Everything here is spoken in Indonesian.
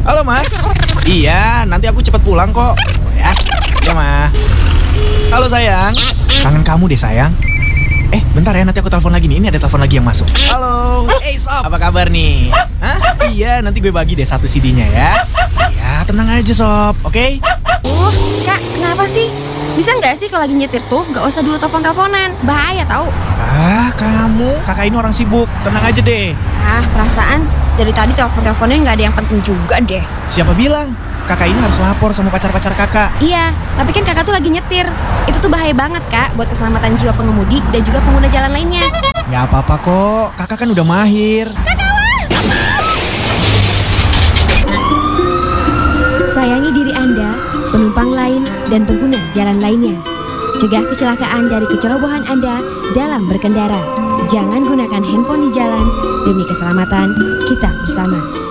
Halo, Ma. Iya, nanti aku cepat pulang kok. Oh, ya. Ya, Ma. Halo, sayang. Kangen kamu deh, sayang. Bentar ya, nanti aku telepon lagi nih. Ini ada telepon lagi yang masuk. Halo. Sob. Apa kabar nih? Hah? Iya, nanti gue bagi deh satu CD-nya ya. Iya, tenang aja, Sob. Oke? Kak, kenapa sih? Bisa nggak sih kalau lagi nyetir tuh nggak usah dulu telepon-teleponan? Bahaya tau. Kamu. Kakak ini orang sibuk. Tenang aja deh. Perasaan dari tadi telepon-teleponnya nggak ada yang penting juga deh. Siapa bilang? Kakak ini harus lapor sama pacar-pacar kakak. Iya, tapi kan kakak tuh lagi nyetir. Itu tuh bahaya banget, Kak, buat keselamatan jiwa pengemudi dan juga pengguna jalan lainnya. Nggak apa-apa kok. Kakak kan udah mahir. Sayangi diri Anda, penumpang lain, dan pengguna jalan lainnya. Cegah kecelakaan dari kecerobohan Anda dalam berkendara. Jangan gunakan handphone di jalan demi keselamatan kita bersama.